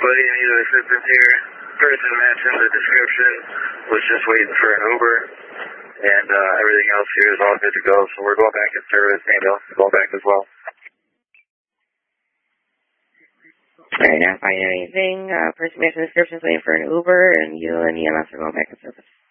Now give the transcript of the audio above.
buddy, any of the assistants here. Person matching the description was just waiting for an Uber, and everything else here is all good to go. So we're going back in service, and they'll go back as well. Alright, not finding anything. Person matching the description is waiting for an Uber, and you and EMS are going back in service.